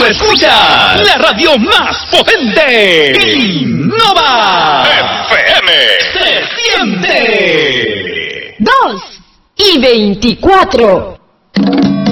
escuchas la radio más potente. Innova FM. Se siente. 2:24.